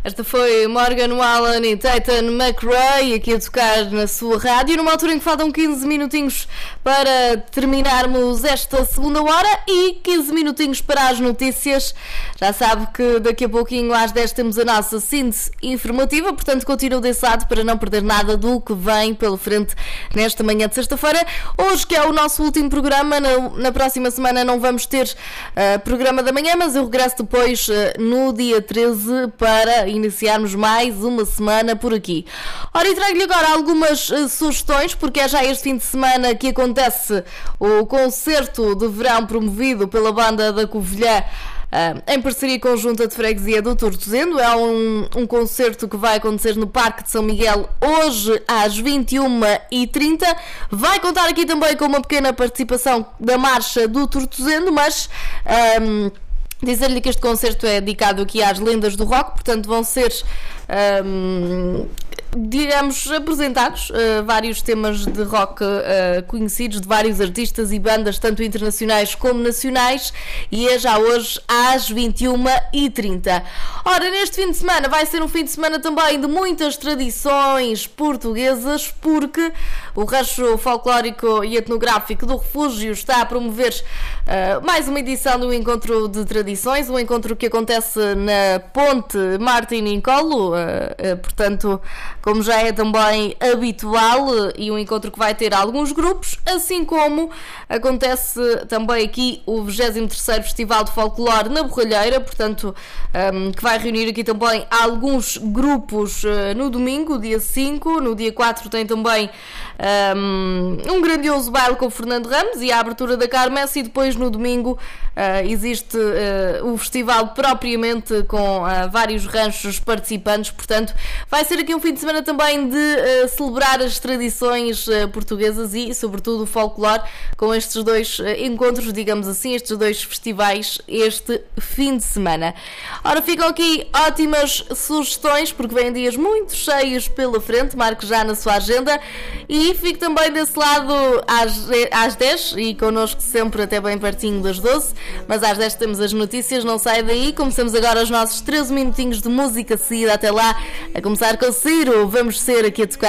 Esta foi Morgan Wallen e Titan McRae aqui a tocar na sua rádio, numa altura em que faltam 15 minutinhos para terminarmos esta segunda hora e 15 minutinhos para as notícias. Já sabe que daqui a pouquinho às 10 temos a nossa síntese informativa, portanto continue desse lado para não perder nada do que vem pela frente nesta manhã de sexta-feira. Hoje que é o nosso último programa, na próxima semana não vamos ter programa da manhã, mas eu regresso depois no dia 13 para iniciarmos mais uma semana por aqui. Ora, e trago-lhe agora algumas sugestões, porque é já este fim de semana que acontece o concerto de verão promovido pela banda da Covilhã, em parceria com a Junta de Freguesia do Tortozendo. É um concerto que vai acontecer no Parque de São Miguel hoje às 21h30. Vai contar aqui também com uma pequena participação da Marcha do Tortozendo, mas dizer-lhe que este concerto é dedicado aqui às lendas do rock, portanto vão ser digamos, apresentados vários temas de rock conhecidos de vários artistas e bandas, tanto internacionais como nacionais, e é já hoje às 21h30. Ora, neste fim de semana vai ser um fim de semana também de muitas tradições portuguesas, porque o Rancho Folclórico e Etnográfico do Refúgio está a promover mais uma edição do Encontro de Tradições, um encontro que acontece na Ponte Martim Nicolau, portanto, como já é também habitual, e um encontro que vai ter alguns grupos, assim como acontece também aqui o 23º Festival de Folclore na Borralheira, portanto, que vai reunir aqui também alguns grupos no domingo, dia 5, no dia 4 tem também um grandioso baile com o Fernando Ramos e a abertura da Carmesse, e depois no domingo existe o festival propriamente com vários ranchos participantes, portanto vai ser aqui um fim de semana também de celebrar as tradições portuguesas e sobretudo o folclore, com estes dois encontros, digamos assim, estes dois festivais este fim de semana. Ora, ficam aqui ótimas sugestões, porque vêm dias muito cheios pela frente, marque já na sua agenda e fique também desse lado às 10 e connosco sempre até bem pertinho das 12, mas às 10 temos as notícias, não sai daí. Começamos agora os nossos 13 minutinhos de música seguida até lá, a começar com Ciro. Vamos ser aqui a tocar